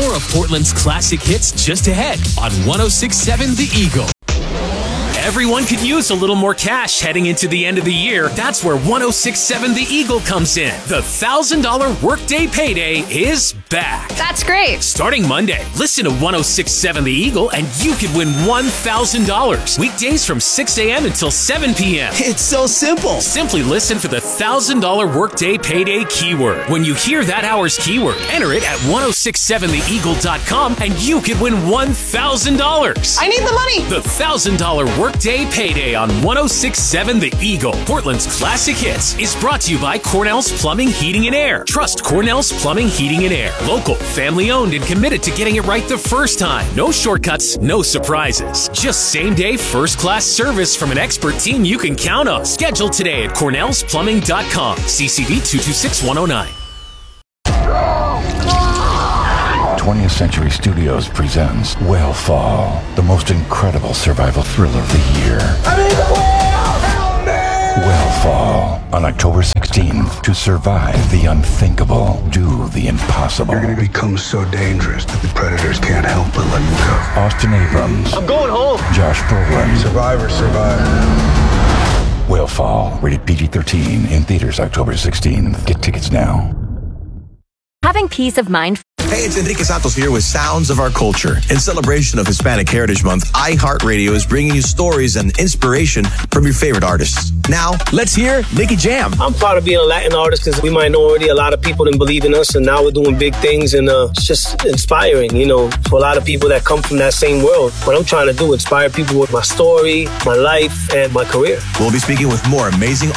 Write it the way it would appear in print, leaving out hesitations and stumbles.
More of Portland's classic hits just ahead on 106.7 The Eagle. Everyone could use a little more cash heading into the end of the year. That's where 106.7 The Eagle comes in. The $1,000 workday payday is back. That's great. Starting Monday, listen to 106.7 The Eagle and you could win $1,000. Weekdays from 6 a.m. until 7 p.m. It's so simple. Simply listen for the $1,000 workday payday keyword. When you hear that hour's keyword, enter it at 1067theeagle.com and you could win $1,000. I need the money. The $1,000 workday payday on 106.7 The Eagle. Portland's classic hits is brought to you by Cornell's Plumbing, Heating and Air. Trust Cornell's Plumbing, Heating and Air. Local, family owned, and committed to getting it right the first time. No shortcuts, no surprises. Just same day, first class service from an expert team you can count on. Schedule today at cornellsplumbing.com. CCV 226109. 20th Century Studios presents Whale the most incredible survival thriller of the year. Whale on October 16th. To survive the unthinkable, do the impossible. You're going to become so dangerous that the predators can't help but let you go. Austin Abrams. I'm going home. Josh Brolin. Survivors survive. Whale rated PG-13 in theaters October 16th. Get tickets now. Having peace of mind. Hey, it's Enrique Santos here with Sounds of Our Culture. In celebration of Hispanic Heritage Month, iHeartRadio is bringing you stories and inspiration from your favorite artists. Now, let's hear Nicky Jam. I'm proud of being a Latin artist because we minority, a lot of people didn't believe in us, and now we're doing big things, and it's just inspiring, for a lot of people that come from that same world. What I'm trying to do, inspire people with my story, my life, and my career. We'll be speaking with more amazing